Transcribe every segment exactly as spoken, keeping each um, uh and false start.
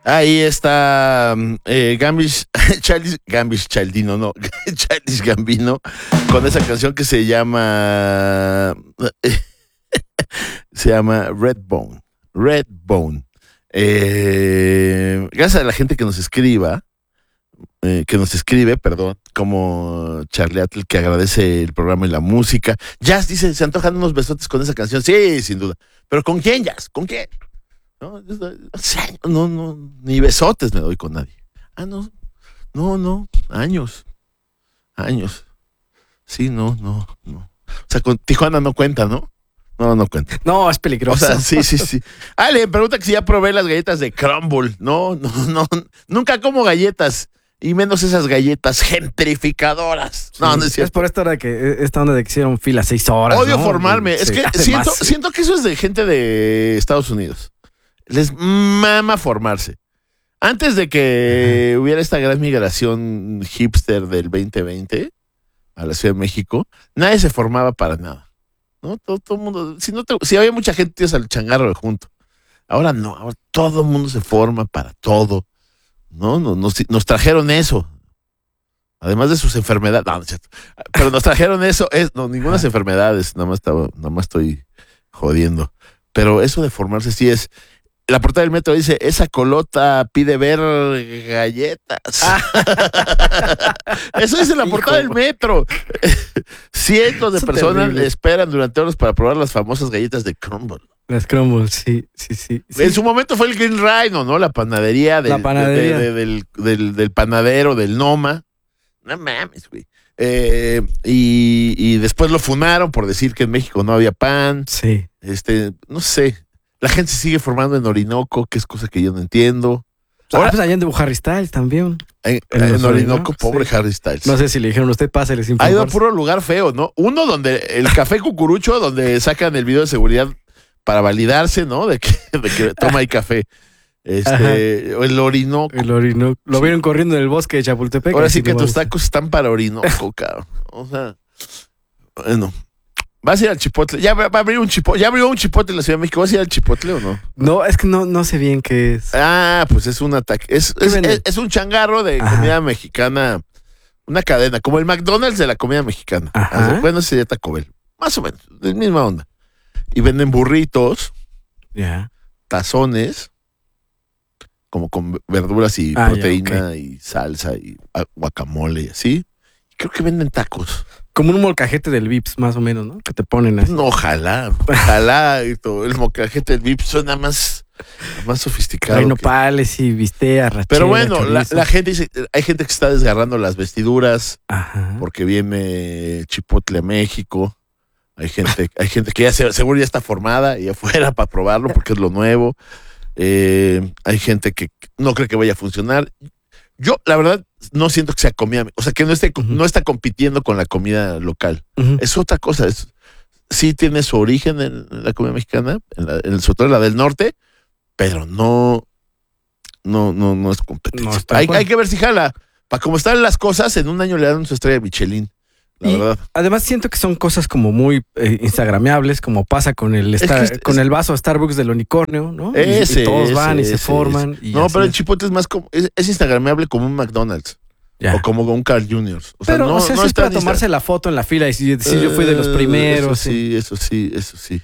Ahí está eh, Gambish, Childish, Gambish Childino, no, Childish Gambino, con esa canción que se llama, se llama Redbone, Redbone. Eh, gracias a la gente que nos escriba, eh, que nos escribe, perdón, como Charlie Atle, que agradece el programa y la música. Jazz dice, se antojan unos besotes con esa canción. Sí, sin duda. Pero ¿con quién, Jazz? ¿Con quién? No, no, no, ni besotes me doy con nadie. Ah, no, no, no, años, años. Sí, no, no, no. O sea, con Tijuana no cuenta, ¿no? No, no cuenta. No, es peligroso. O sea, sí, sí, sí. Ah, le pregunta que si ya probé las galletas de Crumble. No, no, no, nunca como galletas. Y menos esas galletas gentrificadoras. Sí, no, no es cierto. Es por esta hora que, esta onda de que hicieron fila seis horas. Odio ¿no? formarme. Sí, es que además, siento, sí. siento que eso es de gente de Estados Unidos. Les mama formarse. Antes de que Ajá. hubiera esta gran migración hipster del veinte veinte a la Ciudad de México, nadie se formaba para nada. ¿No? Todo, todo el mundo. Si, no te, si había mucha gente, tienes al changarro junto. Ahora no. Ahora todo el mundo se forma para todo. No, no nos, nos trajeron eso. Además de sus enfermedades. No, no es cierto. Pero nos trajeron eso. Es, no, ninguna enfermedades. Nada más, estaba, nada más estoy jodiendo. Pero eso de formarse sí es. La portada del Metro dice, esa colota pide ver galletas. Ah. Eso dice la portada Hijo. del Metro. Cientos de eso personas terrible. esperan durante horas para probar las famosas galletas de Crumble. Las Crumble, sí, sí, sí, sí. En su momento fue el Green Rhino, ¿no? La panadería del, la panadería. De, de, de, del, del, del panadero, del Noma. No mames, güey. Eh, y, y después lo funaron por decir que en México no había pan. Sí. Este, no sé. La gente se sigue formando en Orinoco, que es cosa que yo no entiendo. Ahora, ah, pues allá en Harry Styles también. En, en, en Orinoco, pobre sí. Harry Styles. No sé si le dijeron, usted pásale sin Ha ido a puro lugar feo, ¿no? Uno donde el Café Cucurucho, donde sacan el video de seguridad para validarse, ¿no? De que, de que toma ahí café. Este, el Orinoco. El Orinoco. Lo sí. vieron corriendo en el bosque de Chapultepec. Ahora sí que tus tacos están para Orinoco, cabrón. O sea, bueno. ¿Vas a ir al Chipotle? Ya va a abrir un Chipotle. ¿Ya abrió un Chipotle en la Ciudad de México? ¿Vas a ir al Chipotle o no? No, es que no, no sé bien qué es. Ah, pues es un ataque. Es, es, es, es un changarro de Ajá. comida mexicana. Una cadena, como el McDonald's de la comida mexicana. Ajá. Bueno, ese sería Taco Bell. Más o menos, de la misma onda. Y venden burritos, yeah. tazones, como con verduras y ah, proteína yeah, okay. y salsa y guacamole y así. Creo que venden tacos. Como un molcajete del Vips, más o menos, ¿no? Que te ponen así. No, ojalá, ojalá. El molcajete del Vips suena más, más sofisticado. Hay nopales que... y bistec, arrachera, Pero bueno, la, la gente dice, hay gente que está desgarrando las vestiduras Ajá. porque viene Chipotle a México. Hay gente, hay gente que ya se, seguro ya está formada y afuera para probarlo porque es lo nuevo. Eh, hay gente que no cree que vaya a funcionar. Yo, la verdad, no siento que sea comida, o sea, que no esté, uh-huh. no está compitiendo con la comida local. Uh-huh. Es otra cosa. Es, sí tiene su origen en la comida mexicana, en, la, en sobre todo en la del norte, pero no, no, no, no es competencia. No hay, hay que ver si jala. Para cómo están las cosas, en un año le dan su estrella Michelin. La y verdad. Además siento que son cosas como muy eh, instagrameables, como pasa con el esta, es que es, con el vaso Starbucks del unicornio, ¿no? Ese, y, y todos van ese, y se forman. Y no, pero el Chipotle es más como, es, es instagrameable como un McDonald's. Ya. O como un Carl junior O sea, pero no, o sea, no sí es para tomarse la foto en la fila y decir, uh, yo fui de los primeros. Eso sí, eso sí, eso sí.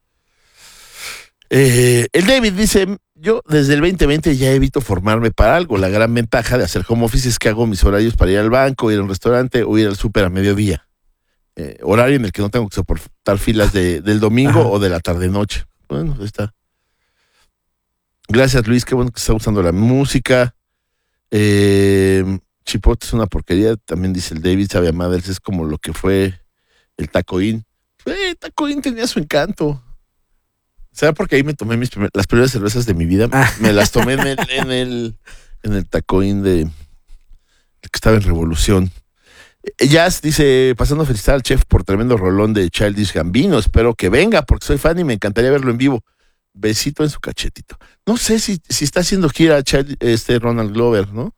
Eh, el David dice, yo desde el veinte veinte ya evito formarme para algo. La gran ventaja de hacer home office es que hago mis horarios para ir al banco, ir a un restaurante o ir al súper a mediodía. Eh, horario en el que no tengo que soportar filas de, del domingo Ajá. o de la tarde-noche. Bueno, ahí está. Gracias, Luis. Qué bueno que está usando la música. Eh, Chipotle es una porquería. También dice el David, sabe a madres. Es como lo que fue el Taco Inn. Eh, Taco Inn tenía su encanto. ¿Será porque ahí me tomé mis primer, las primeras cervezas de mi vida? Ah. Me las tomé en el, en el, en el Taco Inn de, que estaba en Revolución. Jazz dice, pasando a felicitar al chef por tremendo rolón de Childish Gambino. Espero que venga porque soy fan y me encantaría verlo en vivo. Besito en su cachetito. No sé si, si está haciendo gira Child, este Ronald Glover, ¿no?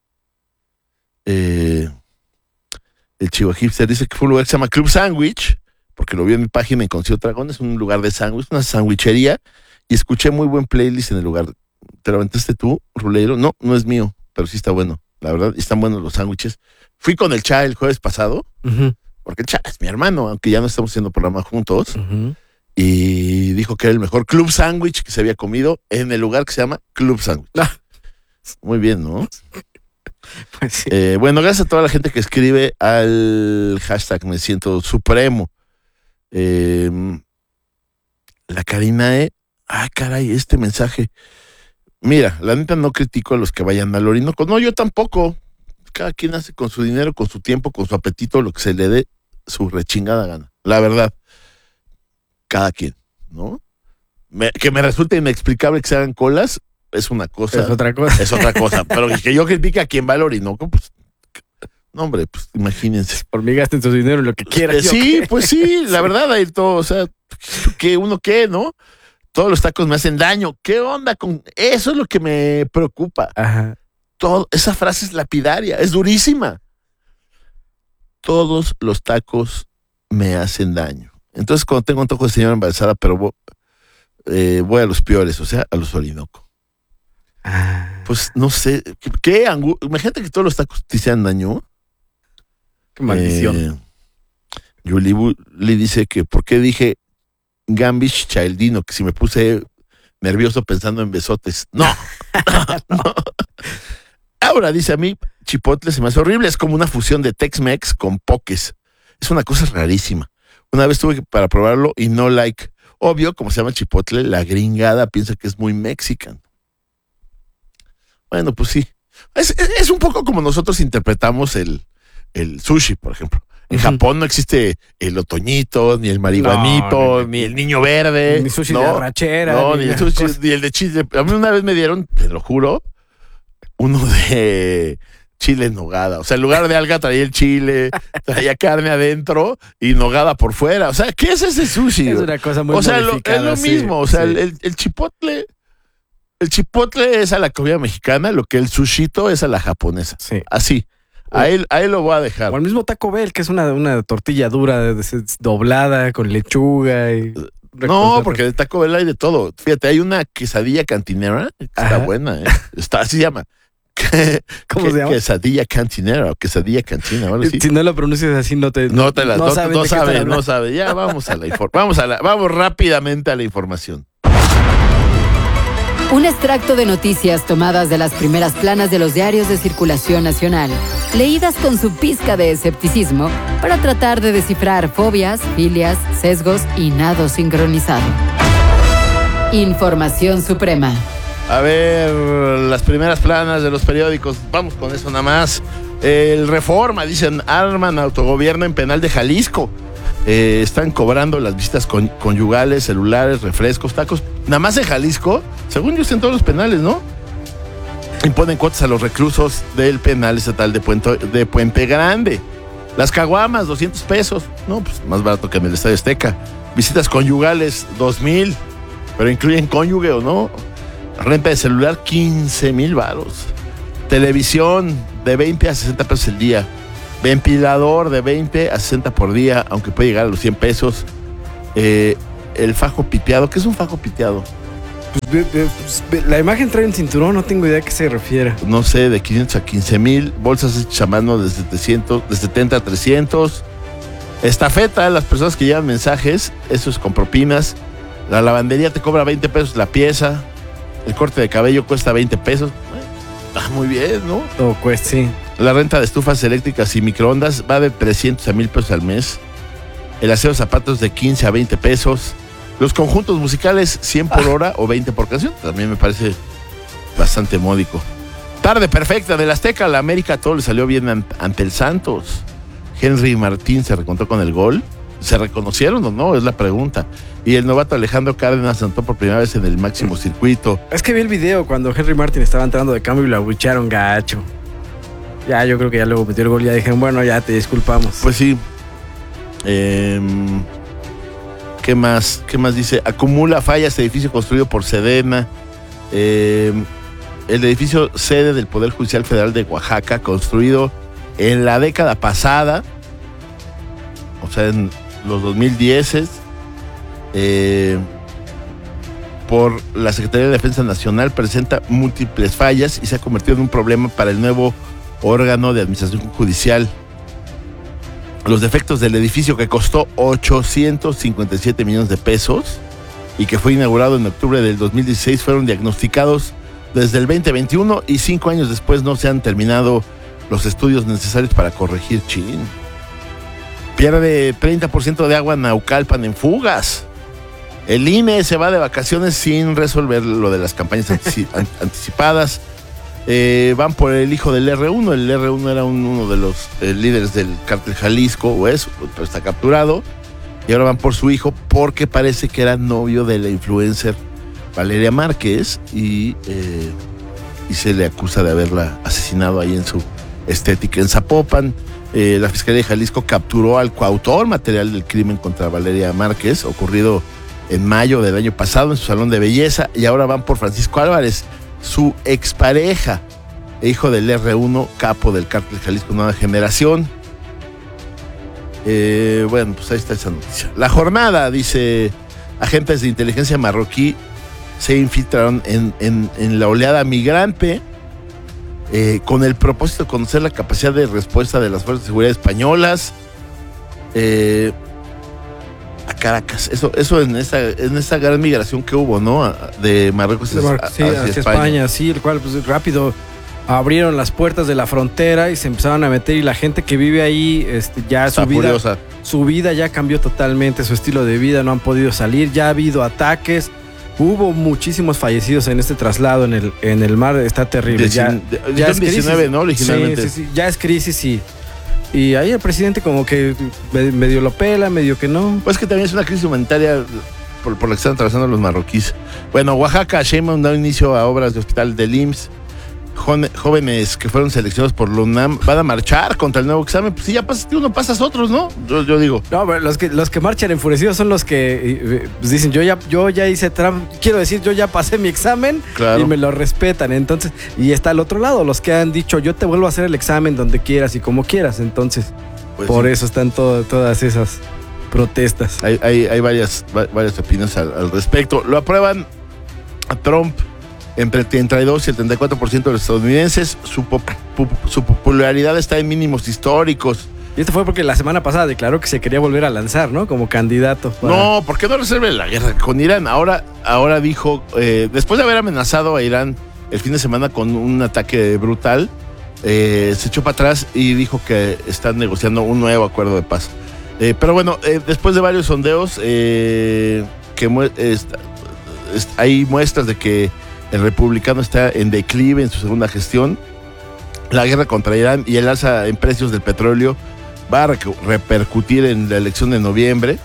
Eh, el Chivo Hipster dice que fue un lugar que se llama Club Sandwich, porque lo vi en mi página y conocí Dragón. Es un lugar de sándwich, una sandwichería, y escuché muy buen playlist en el lugar ¿Te lo aventaste tú, Ruleiro? No, no es mío, pero sí está bueno. La verdad, están buenos los sándwiches. Fui con el Cha el jueves pasado, uh-huh. porque el Cha es mi hermano, aunque ya no estamos haciendo programa juntos. Uh-huh. Y dijo que era el mejor club sándwich que se había comido en el lugar que se llama Club Sándwich. Ah. Muy bien, ¿no? Pues sí. eh, bueno, gracias a toda la gente que escribe al hashtag Me Siento Supremo. Eh, la Karina E. Ah, caray, este mensaje. Mira, la neta no critico a los que vayan al Orinoco. No, yo tampoco. Cada quien hace con su dinero, con su tiempo, con su apetito, lo que se le dé su rechingada gana. La verdad. Cada quien, ¿no? Me, que me resulte inexplicable que se hagan colas es una cosa. Es otra cosa. Es otra cosa. Pero que yo critique a quien va al Orinoco, pues. No, hombre, pues imagínense. Por mí gasten su dinero en lo que quieran. Eh, sí, pues sí, la verdad, ahí todo. O sea, que uno qué, ¿no? Todos los tacos me hacen daño. ¿Qué onda con eso? Es lo que me preocupa. Ajá. Todo, esa frase es lapidaria, es durísima. Todos los tacos me hacen daño. Entonces, cuando tengo un taco de señora embarazada, pero voy, eh, voy a los peores, o sea, a los Orinoco. Ah. Pues no sé, ¿qué, qué angu- imagínate que todos los tacos te hicieran daño. Qué maldición. Eh, Yuli le dice que por qué dije Gambish Childino, que si me puse nervioso pensando en besotes. No, no, no. Ahora dice a mí, chipotle se me hace horrible, es como una fusión de Tex-Mex con pokés. Es una cosa rarísima. Una vez tuve que, para probarlo y no like. Obvio, como se llama chipotle, la gringada piensa que es muy mexican. Bueno, pues sí. Es, es, es un poco como nosotros interpretamos el, el sushi, por ejemplo. En uh-huh. Japón no existe el otoñito, ni el marihuanito, no, no, no, ni el niño verde. Ni sushi no, de arrachera. No, ni, ni el sushi, cosa. Ni el de chile. A mí una vez me dieron, te lo juro, uno de chile en nogada. O sea, en lugar de alga traía el chile, traía carne adentro y nogada por fuera. O sea, ¿qué es ese sushi? Es una cosa muy O sea, lo, es lo sí, mismo. O sea, sí. el, el, el chipotle... El chipotle es a la comida mexicana, lo que el sushito es a la japonesa. Sí. Así. A él, a él lo voy a dejar. O el mismo Taco Bell, que es una, una tortilla dura, doblada, con lechuga y... No, porque de Taco Bell hay de todo. Fíjate, hay una quesadilla cantinera que está buena, ¿eh? Está, así se llama. ¿Cómo que, se llama? Quesadilla cantinera o quesadilla cantina. Ahora sí. Si no lo pronuncias así, no te... No te la... No, no sabe, no sabe, no sabe. Ya vamos a la información. Vamos, a la, vamos rápidamente a la información. Un extracto de noticias tomadas de las primeras planas de los diarios de circulación nacional, leídas con su pizca de escepticismo para tratar de descifrar fobias, filias, sesgos y nado sincronizado. Información suprema. A ver, las primeras planas de los periódicos, vamos con eso nada más. El Reforma, dicen, arman autogobierno en penal de Jalisco. Eh, están cobrando las visitas con, conyugales, celulares, refrescos, tacos. Nada más en Jalisco, según yo, en todos los penales, ¿no? Imponen cuotas a los reclusos del penal estatal de Puente, de Puente Grande. Las caguamas, doscientos pesos. No, pues más barato que en el Estadio Azteca. Visitas conyugales, dos mil. Pero incluyen cónyuge o no. Renta de celular, quince mil varos. Televisión, de veinte a sesenta pesos el día. Ventilador de veinte a sesenta por día, aunque puede llegar a los cien pesos. Eh, el fajo piteado. ¿Qué es un fajo piteado? Pues, de, de, pues, la imagen trae un cinturón, no tengo idea a qué se refiere. No sé, de quinientos a quince mil. Bolsas hechas a mano de setecientos, de setenta a trescientos. Estafeta, las personas que llevan mensajes, eso es con propinas. La lavandería te cobra veinte pesos la pieza. El corte de cabello cuesta veinte pesos. Ah, muy bien, ¿no? Todo cuesta, sí. La renta de estufas eléctricas y microondas va de trescientos a mil pesos al mes. El aseo de zapatos de quince a veinte pesos. Los conjuntos musicales cien por hora ah. o veinte por canción. También me parece bastante módico. Tarde perfecta del Azteca. La América todo le salió bien ante el Santos. Henry Martín se recontó con el gol. ¿Se reconocieron o no? Es la pregunta. Y el novato Alejandro Cárdenas anotó por primera vez en el máximo circuito. Es que vi el video cuando Henry Martin estaba entrando de cambio y lo abucharon gacho. Ya, yo creo que ya luego metió el gol y ya dijeron, bueno, ya te disculpamos. Pues sí. Eh, ¿Qué más? ¿Qué más dice? Acumula fallas edificio construido por Sedena. Eh, el edificio sede del Poder Judicial Federal de Oaxaca, construido en la década pasada, o sea, en los dos mil diez, eh, por la Secretaría de Defensa Nacional presenta múltiples fallas y se ha convertido en un problema para el nuevo órgano de administración judicial. Los defectos del edificio, que costó ochocientos cincuenta y siete millones de pesos y que fue inaugurado en octubre del dos mil dieciséis, fueron diagnosticados desde el veinte veintiuno y cinco años después no se han terminado los estudios necesarios para corregir. Chin. Pierde treinta por ciento de agua Naucalpan en fugas. El I N E se va de vacaciones sin resolver lo de las campañas anticipadas. Eh, van por el hijo del erre uno. El erre uno era un, uno de los eh, líderes del cártel Jalisco, o es, pero está capturado. Y ahora van por su hijo porque parece que era novio de la influencer Valeria Márquez y, eh, y se le acusa de haberla asesinado ahí en su estética en Zapopan. Eh, la Fiscalía de Jalisco capturó al coautor material del crimen contra Valeria Márquez, ocurrido en mayo del año pasado en su salón de belleza, y ahora van por Francisco Álvarez, su expareja, hijo del erre uno, capo del cártel Jalisco Nueva Generación. Eh, bueno, pues ahí está esa noticia. La jornada, dice, agentes de inteligencia marroquí se infiltraron en, en, en la oleada migrante eh, con el propósito de conocer la capacidad de respuesta de las fuerzas de seguridad españolas. Eh, a Caracas, eso, eso en esta, en esta gran migración que hubo, ¿no? De Marruecos de Mar- a, sí, hacia, hacia España. España, sí, el cual pues rápido abrieron las puertas de la frontera y se empezaron a meter, y la gente que vive ahí, este, ya su vida, su vida ya cambió totalmente, su estilo de vida, no han podido salir, ya ha habido ataques, hubo muchísimos fallecidos en este traslado en el, en el mar, está terrible. Decin, ya, ya es diecinueve, crisis, ¿no? Originalmente. Sí, sí, sí, ya es crisis y Y ahí el presidente como que medio lo pela, medio que no. Pues que también es una crisis humanitaria por, por la que están atravesando los marroquíes. Bueno, Oaxaca, Sheinbaum da inicio a obras de hospital del I M S S. Jóvenes que fueron seleccionados por la UNAM van a marchar contra el nuevo examen. Pues si ya pasas uno, pasas otros, ¿no? Yo, yo digo. No, pero los que, los que marchan enfurecidos son los que pues dicen, yo ya, yo ya hice trampa, quiero decir, yo ya pasé mi examen, claro, y me lo respetan. Entonces, y está al otro lado, los que han dicho, yo te vuelvo a hacer el examen donde quieras y como quieras. Entonces, pues por sí, eso están todo, todas esas protestas. Hay, hay, hay varias, varias opiniones al, al respecto. Lo aprueban a Trump. Entre el treinta y dos y el treinta y cuatro por ciento de los estadounidenses, su, pop, su popularidad está en mínimos históricos. Y esto fue porque la semana pasada declaró que se quería volver a lanzar, ¿no? Como candidato. Para... No, ¿por qué no resuelve la guerra con Irán? Ahora, ahora dijo, eh, después de haber amenazado a Irán el fin de semana con un ataque brutal, eh, se echó para atrás y dijo que están negociando un nuevo acuerdo de paz. Eh, pero bueno, eh, después de varios sondeos, eh, que mu- est- est- hay muestras de que el republicano está en declive en su segunda gestión. La guerra contra Irán y el alza en precios del petróleo va a repercutir en la elección de noviembre.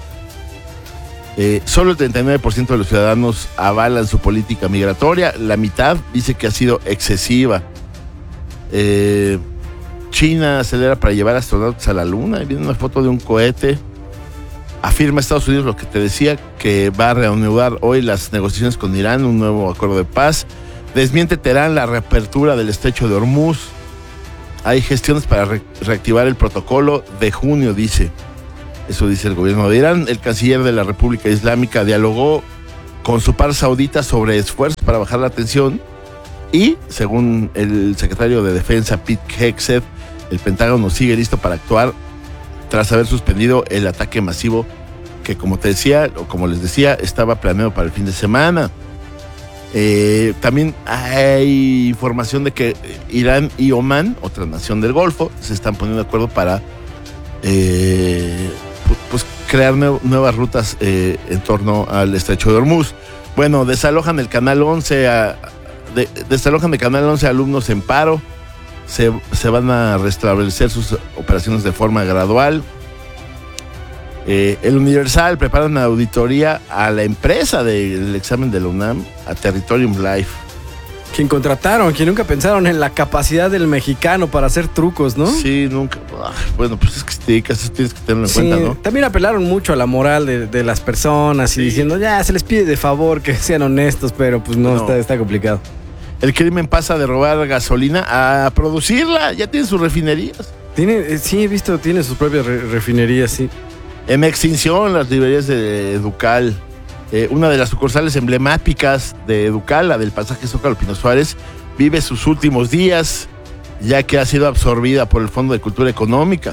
Eh, solo el treinta y nueve por ciento de los ciudadanos avalan su política migratoria. La mitad dice que ha sido excesiva. Eh, China acelera para llevar astronautas a la luna. Viene una foto de un cohete. Afirma Estados Unidos lo que te decía, que va a reanudar hoy las negociaciones con Irán, un nuevo acuerdo de paz. Desmiente Teherán la reapertura del estrecho de Hormuz. Hay gestiones para re- reactivar el protocolo de junio, dice. Eso dice el gobierno de Irán. El canciller de la República Islámica dialogó con su par saudita sobre esfuerzos para bajar la tensión. Y, según el secretario de Defensa, Pete Hegseth, el Pentágono sigue listo para actuar tras haber suspendido el ataque masivo que, como te decía, o como les decía, estaba planeado para el fin de semana. Eh, también hay información de que Irán y Omán, otra nación del Golfo, se están poniendo de acuerdo para eh, pues, crear nue- nuevas rutas eh, en torno al estrecho de Hormuz. Bueno, desalojan el Canal once, a, de, desalojan el Canal once alumnos en paro. Se, se van a restablecer sus operaciones de forma gradual. Eh, el Universal prepara una auditoría a la empresa del examen de la UNAM, a Territorium Life. Quien contrataron, quien nunca pensaron en la capacidad del mexicano para hacer trucos, ¿no? Sí, nunca. Ah, bueno, pues es que si te dedicas, eso tienes que tenerlo en sí, cuenta, ¿no? También apelaron mucho a la moral de, de las personas y sí, diciendo, ya, se les pide de favor que sean honestos, pero pues no, no. Está, está complicado. El crimen pasa de robar gasolina a producirla. Ya tiene sus refinerías. Tiene, sí, he visto, tiene sus propias re- refinerías, sí. En extinción las librerías de Educal. eh, una de las sucursales emblemáticas de Educal, la del pasaje Zócalo Pino Suárez, vive sus últimos días, ya que ha sido absorbida por el Fondo de Cultura Económica.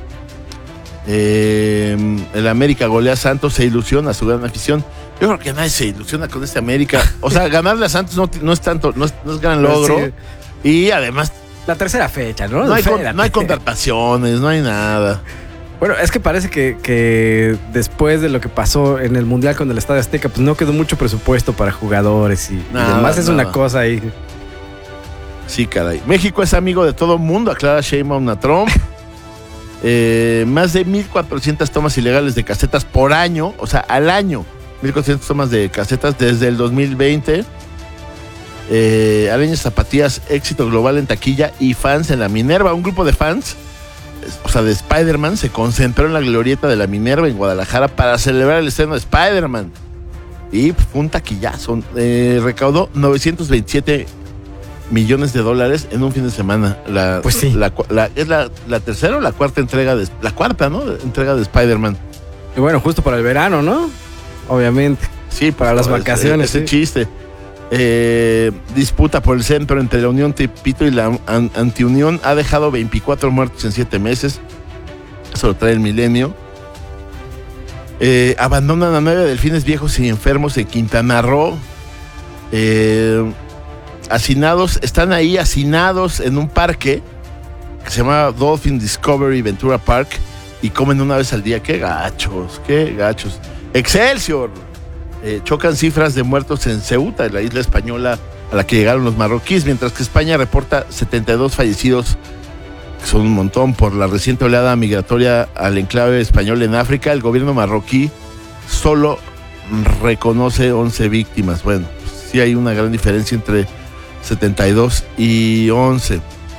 Eh, el América golea a Santos, se ilusiona a su gran afición. Yo creo que nadie se ilusiona con este América. O sea, ganarle a Santos no, no es tanto, no es, no es gran logro. Sí. Y además... La tercera fecha, ¿no? No hay, con, no hay contrataciones, no hay nada. Bueno, es que parece que, que después de lo que pasó en el Mundial con el Estadio Azteca, pues no quedó mucho presupuesto para jugadores y, nada, y demás. Es nada. Una cosa ahí. Sí, caray. México es amigo de todo el mundo, aclara Sheinbaum a Trump. Eh, más de mil cuatrocientas tomas ilegales de casetas por año, o sea, al año, mil cuatrocientas tomas de casetas desde el dos mil veinte. Eh, Arañas Zapatillas, éxito global en taquilla y fans en la Minerva. Un grupo de fans, o sea, de Spider-Man, se concentró en la glorieta de la Minerva en Guadalajara para celebrar el estreno de Spider-Man. Y fue un taquillazo. Eh, recaudó novecientos veintisiete millones de dólares en un fin de semana. La, pues sí. La, la, ¿Es la, la tercera o la cuarta entrega de... La cuarta, ¿no? Entrega de Spider-Man. Y bueno, justo para el verano, ¿no? Obviamente. Sí, para las vacaciones. Ese, ese sí. chiste. Eh, disputa por el centro entre la Unión Tepito y la an, Antiunión ha dejado veinticuatro muertos en siete meses. Eso lo trae el Milenio. Eh, abandonan a nueve delfines viejos y enfermos en Quintana Roo. Eh... Hacinados, están ahí hacinados en un parque que se llama Dolphin Discovery Ventura Park y comen una vez al día. ¡Qué gachos! ¡Qué gachos! ¡Excelsior! Eh, chocan cifras de muertos en Ceuta, en la isla española a la que llegaron los marroquíes, mientras que España reporta setenta y dos fallecidos, que son un montón, por la reciente oleada migratoria al enclave español en África. El gobierno marroquí solo reconoce once víctimas. Bueno, pues sí hay una gran diferencia entre setenta y dos y once.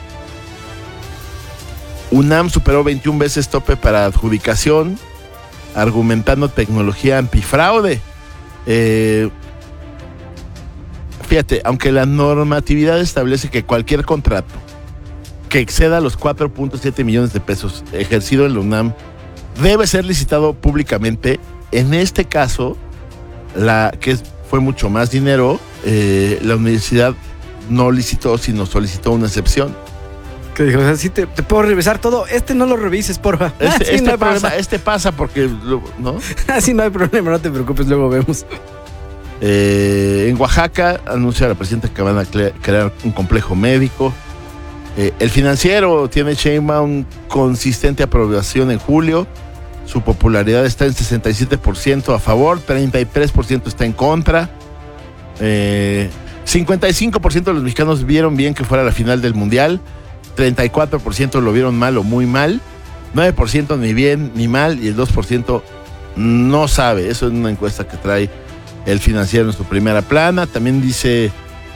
UNAM superó veintiuna veces tope para adjudicación, argumentando tecnología antifraude. Eh, fíjate, aunque la normatividad establece que cualquier contrato que exceda los cuatro punto siete millones de pesos ejercido en la UNAM debe ser licitado públicamente, en este caso, la que fue mucho más dinero, eh, la universidad no licitó, sino solicitó una excepción. Que dijo, o sea, sí te, te puedo revisar todo, este no lo revises, porfa. Este, ah, sí, este, no pasa, este pasa porque, ¿no? Así no hay problema, no te preocupes, luego vemos. Eh, en Oaxaca anuncia la presidenta que van a crear un complejo médico. Eh, el Financiero tiene Sheinbaum consistente aprobación en julio. Su popularidad está en sesenta y siete por ciento a favor, treinta y tres por ciento está en contra. Eh... cincuenta y cinco por ciento de los mexicanos vieron bien que fuera la final del Mundial, treinta y cuatro por ciento lo vieron mal o muy mal, nueve por ciento ni bien ni mal y el dos por ciento no sabe. Eso es una encuesta que trae el Financiero en su primera plana. También dice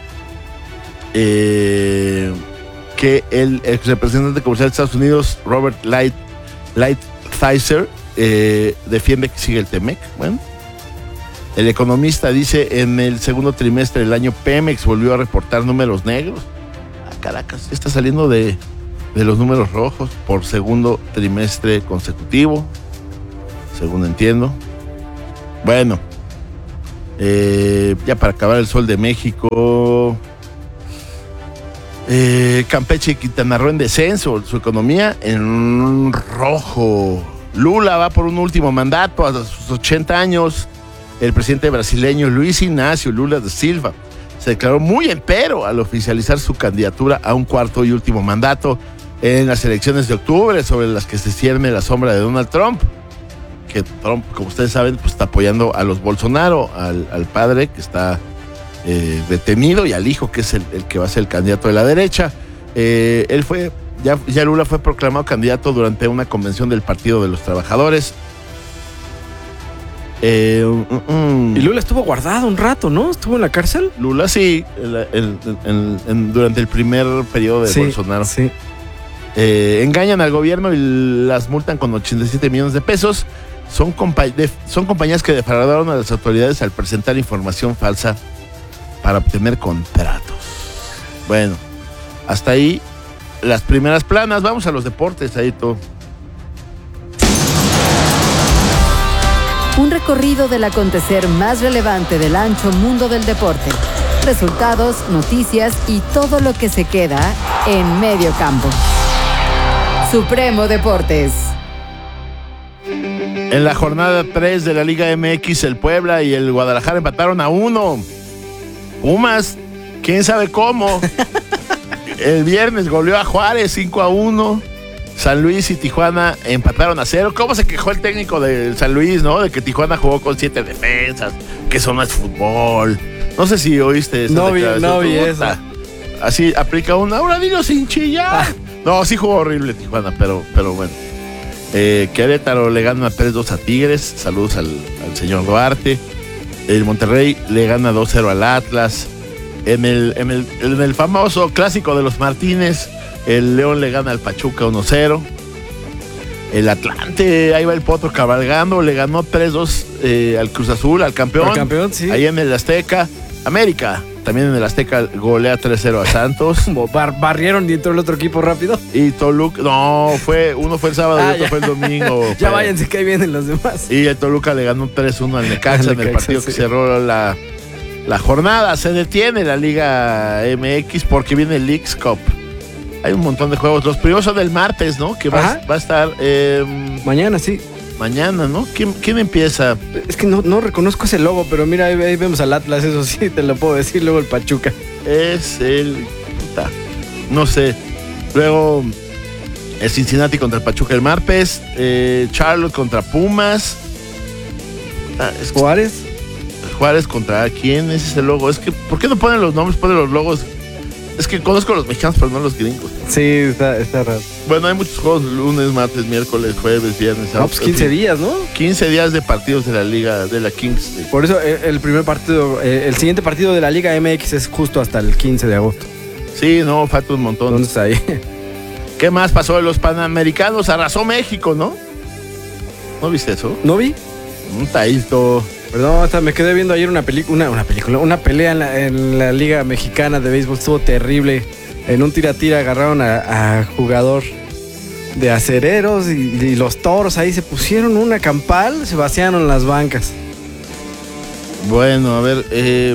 eh, que el ex representante comercial de Estados Unidos, Robert Light, Lighthizer, eh, defiende que sigue el Temec. Bueno, el Economista dice, en el segundo trimestre del año Pemex volvió a reportar números negros. Ah, Caracas, está saliendo de, de los números rojos por segundo trimestre consecutivo, según entiendo. Bueno, eh, ya para acabar, el Sol de México. Eh, Campeche y Quintana Roo en descenso, su economía en rojo. Lula va por un último mandato a sus ochenta años. El presidente brasileño Luis Ignacio Lula da Silva se declaró muy entero al oficializar su candidatura a un cuarto y último mandato en las elecciones de octubre, sobre las que se cierne la sombra de Donald Trump, que Trump, como ustedes saben, pues está apoyando a los Bolsonaro, al, al padre que está eh, detenido y al hijo que es el, el que va a ser el candidato de la derecha. Eh, él fue, ya, ya Lula fue proclamado candidato durante una convención del Partido de los Trabajadores. Eh, uh, uh, y Lula estuvo guardado un rato, ¿no? ¿Estuvo en la cárcel? Lula sí, el, el, el, el, durante el primer periodo de sí, Bolsonaro. Sí. Eh, engañan al gobierno y las multan con ochenta y siete millones de pesos. Son, compa- de, son compañías que defraudaron a las autoridades al presentar información falsa para obtener contratos. Bueno, hasta ahí las primeras planas. Vamos a los deportes, ahí todo. Un recorrido del acontecer más relevante del ancho mundo del deporte. Resultados, noticias y todo lo que se queda en medio campo. Supremo Deportes. En la jornada tres de la Liga M X, el Puebla y el Guadalajara empataron a uno. Pumas, quién sabe cómo. El viernes goleó a Juárez cinco a uno. San Luis y Tijuana empataron a cero. ¿Cómo se quejó el técnico de San Luis, no? De que Tijuana jugó con siete defensas, que eso no es fútbol. No sé si oíste esa No vi, no vi eso. Así aplica un ahora dilo sin chillar. Ah. No, sí jugó horrible Tijuana, pero, pero bueno. Eh, Querétaro le gana tres dos a Tigres. Saludos al, al señor Duarte. El Monterrey le gana dos cero al Atlas. En el, en, el, en el famoso clásico de los Martínez, el León le gana al Pachuca uno cero. El Atlante, ahí va el Potro cabalgando, le ganó tres dos eh, al Cruz Azul, al campeón. Al campeón, sí. Ahí en el Azteca. América, también en el Azteca, golea tres cero a Santos. Bar barrieron y entró el otro equipo rápido. Y Toluca, no, fue uno fue el sábado ah, y otro ya. fue el domingo. Ya váyanse que ahí vienen los demás. Y el Toluca le ganó tres uno al Necaxa en el partido sí. que cerró la... La jornada. Se detiene la Liga M X porque viene el Leagues Cup. Hay un montón de juegos. Los primeros son del martes, ¿no? Que va, va a estar... Eh, mañana, sí. Mañana, ¿no? ¿Quién, quién empieza? Es que no, no reconozco ese logo, pero mira, ahí, ahí vemos al Atlas, eso sí, te lo puedo decir. Luego el Pachuca. Es el... Puta, no sé. Luego el Cincinnati contra el Pachuca el martes. Eh, Charlotte contra Pumas. Ah, es que... Juárez. Juárez contra quién es ese logo. Es que, ¿por qué no ponen los nombres? Ponen los logos. Es que conozco a los mexicanos, pero no los gringos. Sí, está, está raro. Bueno, hay muchos juegos: lunes, martes, miércoles, jueves, viernes. No, pues quince días, ¿no? quince días de partidos de la Liga, de la Kings. Por eso el primer partido, el siguiente partido de la Liga M X es justo hasta el quince de agosto. Sí, no, falta un montón. ¿Dónde está ahí? ¿Qué más pasó de los Panamericanos? Arrasó México, ¿no? ¿No viste eso? ¿No vi? Un taíto. Perdón, hasta me quedé viendo ayer una película, una, una película, una pelea en la, en la Liga Mexicana de Béisbol. Estuvo terrible. En un tira-tira agarraron a, a jugador de acereros y, y los toros ahí se pusieron una campal, se vaciaron las bancas. Bueno, a ver, eh,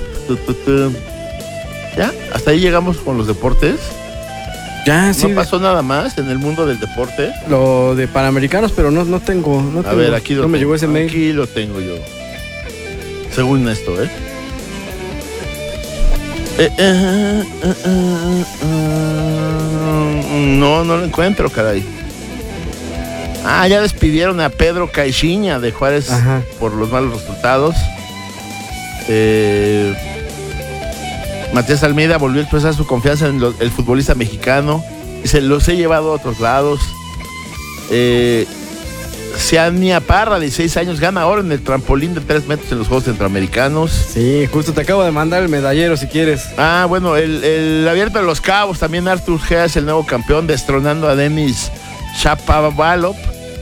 ya, hasta ahí llegamos con los deportes. Ya, sí. ¿No pasó nada más en el mundo del deporte? Lo de Panamericanos, pero no, no tengo. No a tengo, ver, aquí lo no tengo. me llegó ese mail. Aquí lo tengo yo. Según esto, ¿eh? eh, eh, eh, eh, eh no, no lo encuentro, caray. Ah, ya despidieron a Pedro Caixinha de Juárez. Ajá. Por los malos resultados. Eh... Matías Almeida volvió a expresar su confianza en lo, el futbolista mexicano. Dice, los he llevado a otros lados. Eh, Ciania Parra, dieciséis años, gana oro en el trampolín de tres metros en los Juegos Centroamericanos. Sí, justo te acabo de mandar el medallero si quieres. Ah, bueno, el, el Abierto de los Cabos, también Artur Gea es el nuevo campeón, destronando a Denis Shapovalov.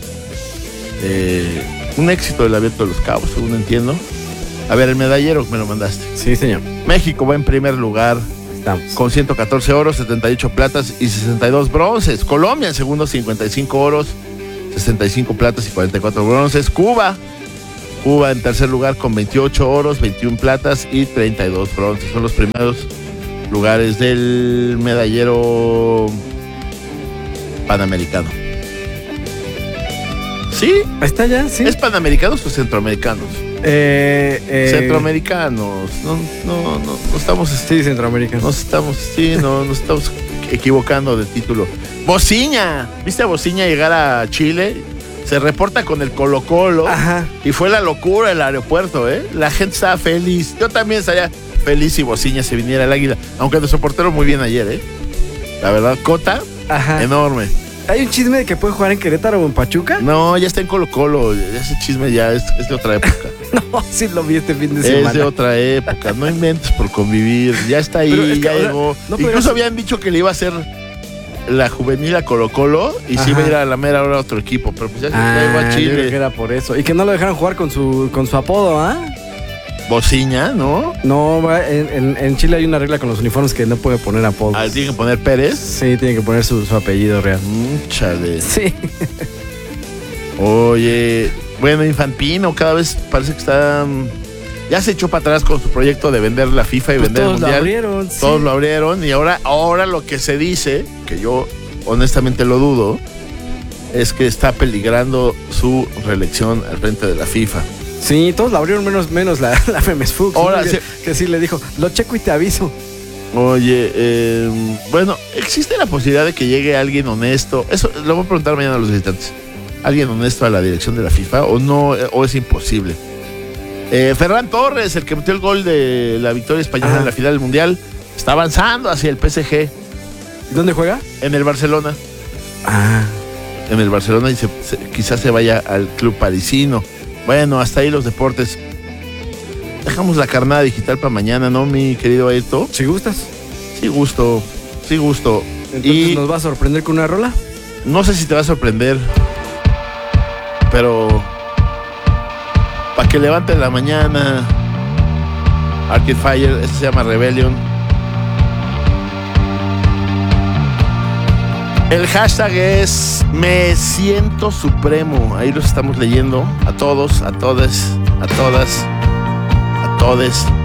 Eh, un éxito el Abierto de los Cabos, según entiendo. A ver, el medallero me lo mandaste. Sí, señor. México va en primer lugar. Estamos. Con ciento catorce oros, setenta y ocho platas y sesenta y dos bronces. Colombia en segundo, cincuenta y cinco oros, sesenta y cinco platas y cuarenta y cuatro bronces. Cuba. Cuba en tercer lugar con veintiocho oros, veintiuna platas y treinta y dos bronces. Son los primeros lugares del medallero panamericano. ¿Sí? Ahí está ya, sí. ¿Es panamericanos o centroamericanos? Eh, eh, centroamericanos. No, no, no, no estamos. Sí, centroamericanos. Nos estamos, sí, no, nos estamos equivocando de título. Bociña. ¿Viste a Bociña llegar a Chile? Se reporta con el Colo-Colo. Ajá. Y fue la locura el aeropuerto, ¿eh? La gente estaba feliz. Yo también estaría feliz si Bociña se viniera al Águila. Aunque nuestro portero muy bien ayer, ¿eh? La verdad, Cota, ajá, enorme. ¿Hay un chisme de que puede jugar en Querétaro o en Pachuca? No, ya está en Colo-Colo. Ese chisme ya es, es de otra época. No, sí lo vi este fin de semana. Es de otra época. No inventes por convivir. Ya está ahí, es que ya ahora, llegó. No, incluso habían dicho que le iba a hacer la juvenil a Colo-Colo y sí iba a ir a la mera hora a otro equipo. Pero pues ya se ah, llegó a Chile. Yo creo que era por eso. Y que no lo dejaron jugar con su, con su apodo, ¿ah? ¿eh? Bociña, ¿no? No, en, en, en Chile hay una regla con los uniformes que no puede poner apodos. Ah, ¿tiene que poner Pérez? Sí, tiene que poner su, su apellido real. Mm, chale. Sí. Oye, Bueno, Infantino cada vez parece que está... Ya se echó para atrás con su proyecto de vender la FIFA y pues vender el Mundial. Todos lo abrieron. Todos sí. lo abrieron y ahora, ahora lo que se dice, que yo honestamente lo dudo, es que está peligrando su reelección al frente de la FIFA. Sí, todos lo abrieron menos, menos la, la Femes Fuchs. Ahora ¿no? sí. que, que sí le dijo, lo checo y te aviso. Oye, eh, bueno, ¿existe la posibilidad de que llegue alguien honesto? Eso lo voy a preguntar mañana a los visitantes. ¿Alguien honesto a la dirección de la FIFA o no, o es imposible? Eh, Ferran Torres, el que metió el gol de la victoria española Ajá. en la final del Mundial, está avanzando hacia el P S G. ¿Dónde juega? En el Barcelona. Ah. En el Barcelona y se, se, quizás se vaya al club parisino. Bueno, hasta ahí los deportes. Dejamos la carnada digital para mañana, ¿no, mi querido Ayrton? Si gustas. Sí gusto, sí gusto. Entonces, y ¿nos va a sorprender con una rola? No sé si te va a sorprender, pero para que levanten la mañana, Arcade Fire, esto se llama Rebellion. El hashtag es Me Siento Supremo. Ahí los estamos leyendo. A todos, a todas, a todas, a todes.